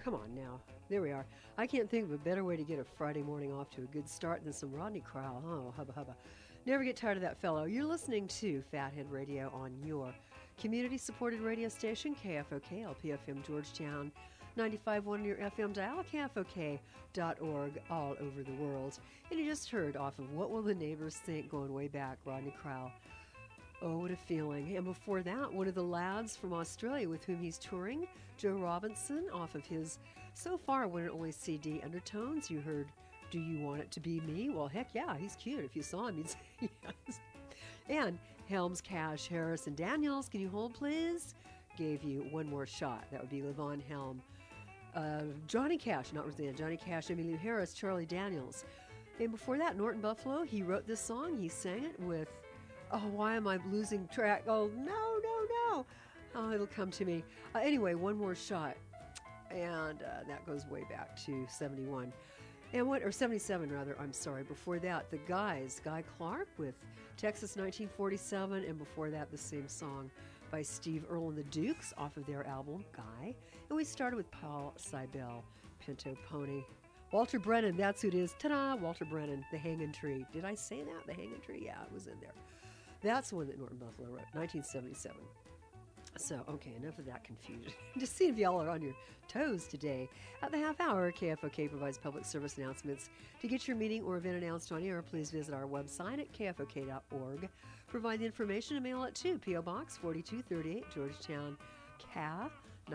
Come on now. There we are. I can't think of a better way to get a Friday morning off to a good start than some Rodney Crowell. Oh, hubba hubba. Never get tired of that fellow. You're listening to Fathead Radio on your community-supported radio station, KFOK, LPFM Georgetown, 95.1 on your FM dial, KFOK.org, all over the world. And you just heard off of What Will the Neighbors Think, going way back, Rodney Crowell. Oh, what a feeling. And before that, one of the lads from Australia with whom he's touring, Joe Robinson, off of his so far one and only CD, Undertones. You heard Do You Want It to Be Me? Well, heck yeah, he's cute. If you saw him, you'd say yes. And Helms, Cash, Harris, and Daniels, Can You Hold Please? Gave you One More Shot. That would be Levon Helm. Johnny Cash, not Roseanne, Johnny Cash, Emmylou Harris, Charlie Daniels. And before that, Norton Buffalo, he wrote this song. He sang it with... Oh, why am I losing track? Oh, no. Oh, it'll come to me. Anyway, One More Shot. And that goes way back to 71. Or 77, rather. I'm sorry. Before that, the Guys, Guy Clark with Texas 1947. And before that, the same song by Steve Earle and the Dukes off of their album, Guy. And we started with Paul Cybele, Pinto Pony. Walter Brennan, that's who it is. Ta-da! Walter Brennan, The Hanging Tree. Did I say that? The Hanging Tree? Yeah, it was in there. That's the one that Norton Buffalo wrote, 1977. So, okay, enough of that confusion. Just seeing if y'all are on your toes today. At the half hour, KFOK provides public service announcements. To get your meeting or event announced on air, please visit our website at kfok.org. Provide the information and mail it to P.O. Box 4238, Georgetown, CA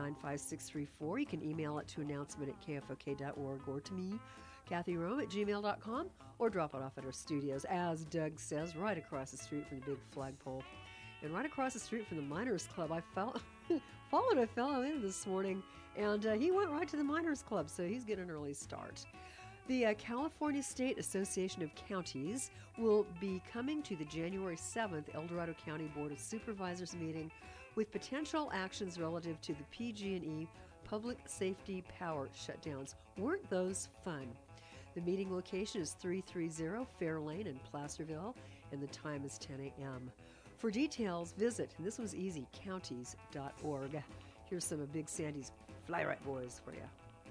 95634. You can email it to announcement@kfok.org or to me, Kathy Rome at gmail.com, or drop it off at our studios, as Doug says, right across the street from the big flagpole. And right across the street from the Miners Club. I followed a fellow in this morning, and he went right to the Miners Club, so he's getting an early start. The California State Association of Counties will be coming to the January 7th El Dorado County Board of Supervisors meeting with potential actions relative to the PG&E public safety power shutdowns. Weren't those fun? The meeting location is 330 Fair Lane in Placerville, and the time is 10 a.m. For details, visit, and this was easy, counties.org. Here's some of Big Sandy's Fly Right Boys for you.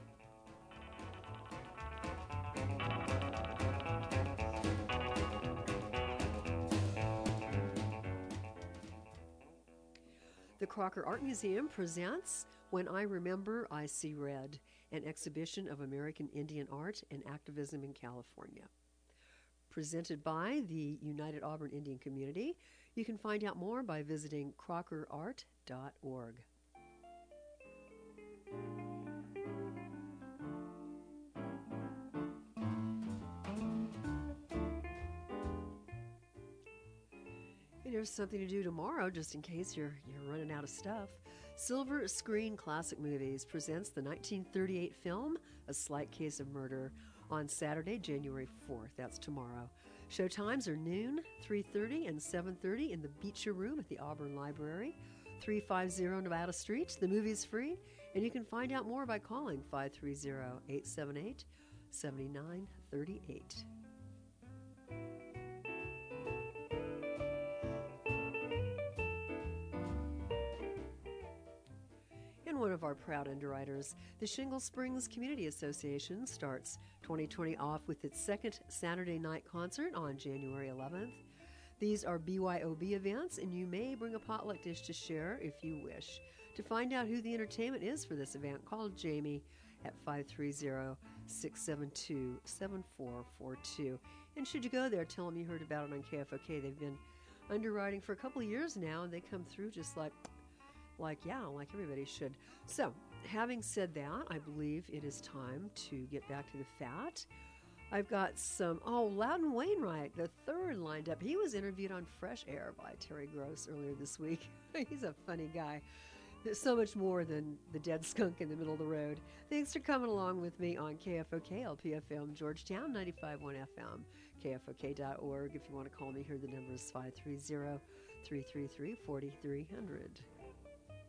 The Crocker Art Museum presents When I Remember, I See Red, an exhibition of American Indian art and activism in California. Presented by the United Auburn Indian Community. You can find out more by visiting crockerart.org. And here's something to do tomorrow, just in case you're running out of stuff. Silver Screen Classic Movies presents the 1938 film A Slight Case of Murder on Saturday, January 4th. That's tomorrow. Show times are noon, 3:30, and 7:30 in the Beecher Room at the Auburn Library, 350 Nevada Street. The movie is free, and you can find out more by calling 530-878-7938. One of our proud underwriters, the Shingle Springs Community Association starts 2020 off with its second Saturday night concert on January 11th. These are BYOB events, and you may bring a potluck dish to share if you wish. To find out who the entertainment is for this event, call Jamie at 530-672-7442. And should you go there, tell them you heard about it on KFOK. They've been underwriting for a couple of years now, and they come through just like everybody should. So, having said that, I believe it is time to get back to the fat. I've got some, Loudon Wainwright, the third lined up. He was interviewed on Fresh Air by Terry Gross earlier this week. He's a funny guy. There's so much more than the dead skunk in the middle of the road. Thanks for coming along with me on KFOK, LPFM, Georgetown, 95.1 FM, KFOK.org. If you want to call me, here the number is 530-333-4300.